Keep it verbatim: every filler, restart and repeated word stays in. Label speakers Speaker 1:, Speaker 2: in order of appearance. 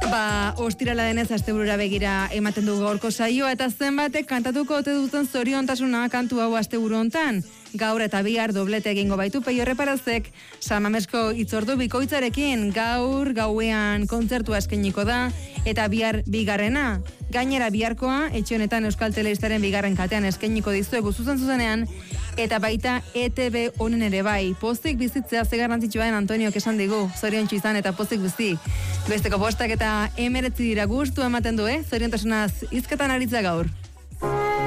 Speaker 1: Ba, ostirala denez asteburura begira ematen du gaurko saioa eta zenbatek kantatuko ote duten zoriontasuna kantu hau asteburu hontan. Gaur eta bihar doblete egingo baitu Peio Erreparazek Samamesko hitzordu bikoitzarekin. Gaur gauean kontzertua eskainiko da eta bihar bigarrena. Gainera biharkoa etxe honetan Euskal Telebistaren bigarren katean eskainiko dizuegu zuzen zuzenean eta baita E T B honen ere bai. Pozik bizitzea ze garrantzitsua den Antoniok esan digu. Zoriontsu izan eta pozik bizi. Besteko postak eta emeretzi dira gustu ematen du, eh? Zoriontasunaz hizketan aritza gaur.